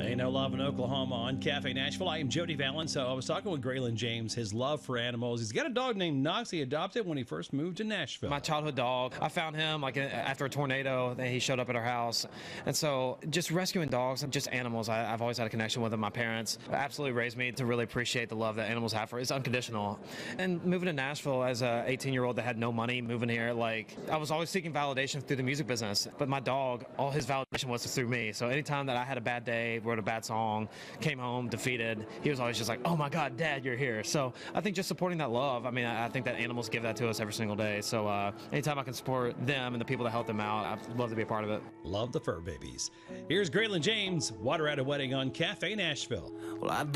Ain't No Love in Oklahoma on Cafe Nashville. I am Jody Valen. So I was talking with Graylin James, his love for animals. He's got a dog named Knox. He adopted when he first moved to Nashville. My childhood dog. I found him after a tornado. He showed up at our house. And so just rescuing dogs and just animals, I've always had a connection with them. My parents absolutely raised me to really appreciate the love that animals have for us. It's unconditional. And moving to Nashville as a 18-year-old that had no money, moving here, I was always seeking validation through the music business. But my dog, all his validation was through me. So anytime that I had a bad day, wrote a bad song, came home defeated, he was always just like, oh my God, Dad, you're here. So I think just supporting that love, I think that animals give that to us every single day. So anytime I can support them and the people that help them out, I'd love to be a part of it. Love the fur babies. Here's Graylin James, Water at a Wedding on Cafe Nashville. Well,